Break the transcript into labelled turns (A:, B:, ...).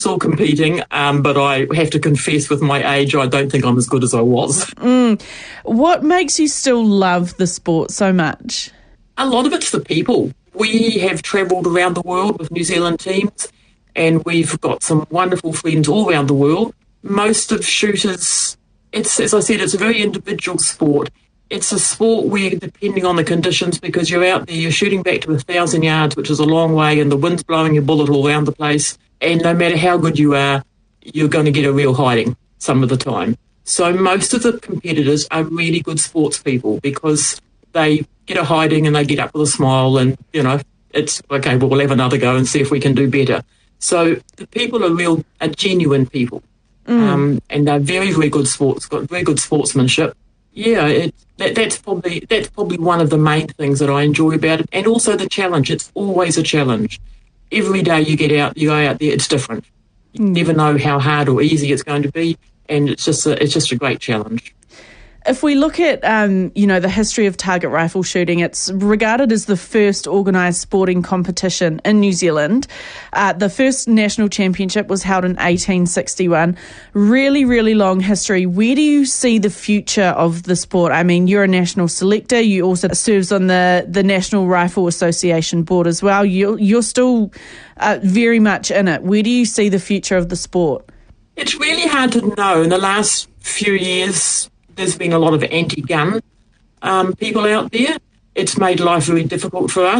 A: still competing, but I have to confess with my age, I don't think I'm as good as I was.
B: What makes you still love the sport so much?
A: A lot of it's the people. We have travelled around the world with New Zealand teams, and we've got some wonderful friends all around the world. Most of shooters, as I said, it's a very individual sport. It's a sport where, depending on the conditions, because you're out there, you're shooting back to 1,000 yards, which is a long way, and the wind's blowing your bullet all around the place. And no matter how good you are, you're going to get a real hiding some of the time. So most of the competitors are really good sports people because they get a hiding and they get up with a smile and, it's, okay, well, we'll have another go and see if we can do better. So the people are genuine people. And they're very, very good sports, got very good sportsmanship. Yeah, that's probably one of the main things that I enjoy about it. And also the challenge. It's always a challenge. Every day you go out there, it's different. You never know how hard or easy it's going to be, and it's just a great challenge.
B: If we look at, the history of target rifle shooting, it's regarded as the first organised sporting competition in New Zealand. The first national championship was held in 1861. Really, really long history. Where do you see the future of the sport? I mean, you're a national selector. You also serves on the National Rifle Association board as well. You're still very much in it. Where do you see the future of the sport?
A: It's really hard to know. In the last few years, there's been a lot of anti-gun people out there. It's made life really difficult for us.